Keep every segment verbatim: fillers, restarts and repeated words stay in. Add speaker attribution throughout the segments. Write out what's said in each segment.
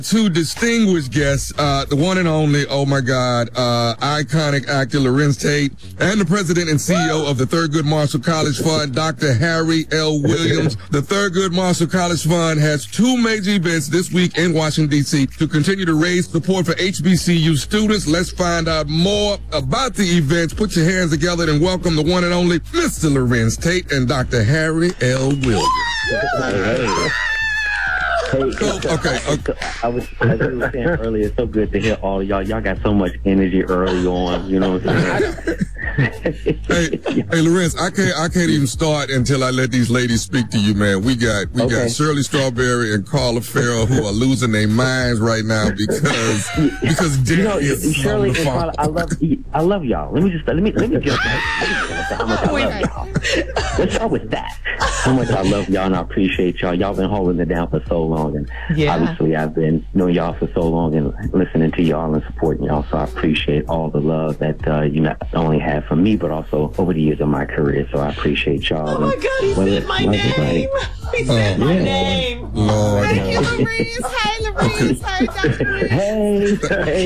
Speaker 1: Two distinguished guests, uh, the one and only, oh my God, uh, iconic actor Larenz Tate, and the president and C E O of the Thurgood Marshall College Fund, Doctor Harry L. Williams. The Thurgood Marshall College Fund has two major events this week in Washington, D C to continue to raise support for H B C U students. Let's find out more about the events. Put your hands together and welcome the one and only Mister Larenz Tate and Doctor Harry L. Williams.
Speaker 2: Hey,
Speaker 1: So, okay, okay.
Speaker 2: I was, as I was saying earlier, it's so good to hear all of y'all. Y'all got so much energy early on, you know what I'm saying?
Speaker 1: hey, hey, Larenz, I can't, I can't even start until I let these ladies speak to you, man. We got, we
Speaker 2: Okay.
Speaker 1: got Shirley Strawberry and Carla Farrell who are losing their minds right now because, because
Speaker 2: You know,
Speaker 1: Daddy is
Speaker 2: Shirley
Speaker 1: on the
Speaker 2: and
Speaker 1: phone.
Speaker 2: Carla, I love, I love y'all. Let me just, let me, let me just, let me just say how much I love y'all. Let's start with that. How much I love y'all and I appreciate y'all. Y'all been holding it down for so long, and
Speaker 3: Yeah.
Speaker 2: obviously I've been knowing y'all for so long and listening to y'all and supporting y'all. So I appreciate all the love that uh, you not only have for me, but also over the years of my career. So I appreciate y'all.
Speaker 3: Oh my
Speaker 2: And
Speaker 3: God, he
Speaker 2: whether-
Speaker 3: said my
Speaker 2: whether-
Speaker 3: name. He said
Speaker 1: Oh,
Speaker 3: my
Speaker 2: yeah.
Speaker 3: name.
Speaker 1: Lord,
Speaker 4: Thank you,
Speaker 1: no.
Speaker 4: Larenz. Hi, Larenz. Hi, Doctor Larenz.
Speaker 2: Hey,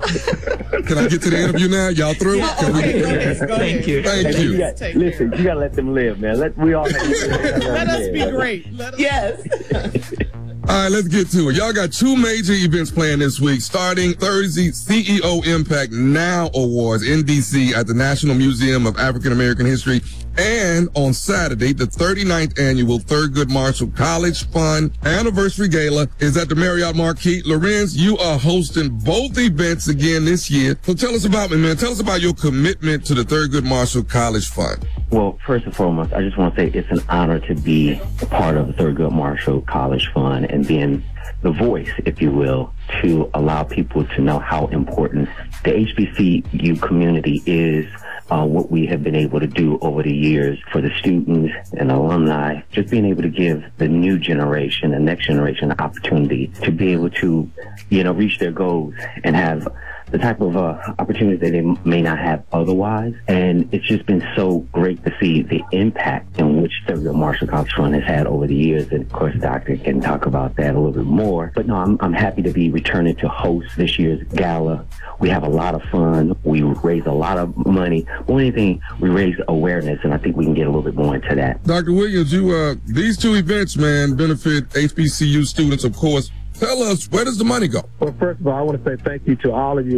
Speaker 2: hey.
Speaker 1: Can I get to the interview now? Y'all through? Can we
Speaker 4: Okay,
Speaker 1: get
Speaker 4: go ahead. Go
Speaker 3: Thank
Speaker 4: ahead.
Speaker 3: you.
Speaker 1: Thank
Speaker 2: Hey,
Speaker 1: you.
Speaker 2: you got,
Speaker 4: Take
Speaker 2: listen, you gotta let them live, man. Let we all let
Speaker 4: Let us be great. Let us
Speaker 3: Yes.
Speaker 1: All right, let's get to it. Y'all got two major events planned this week. Starting Thursday, C E O Impact Now Awards in D C at the National Museum of African American History. And on Saturday, the thirty-ninth annual Thurgood Marshall College Fund Anniversary Gala is at the Marriott Marquis. Larenz, you are hosting both events again this year. So tell us about me, man. Tell us about your commitment to the Thurgood Marshall College Fund.
Speaker 2: Well, first and foremost, I just want to say it's an honor to be a part of the Thurgood Marshall College Fund and being the voice, if you will, to allow people to know how important the H B C U community is, uh, what we have been able to do over the years for the students and alumni, just being able to give the new generation, the next generation, the opportunity to be able to, you know, reach their goals and have the type of uh, opportunities that they may not have otherwise. And it's just been so great to see the impact in which Thurgood Marshall College Fund has had over the years. And of course, Doctor can talk about that a little bit more. But no, I'm, I'm happy to be returning to host this year's gala. We have a lot of fun. We raise a lot of money. More than anything, we raise awareness, and I think we can get a little bit more into that.
Speaker 1: Doctor Williams, you, uh, these two events, man, benefit H B C U students, of course. Tell us, where does the money go?
Speaker 5: Well, first of all, I want to say thank you to all of you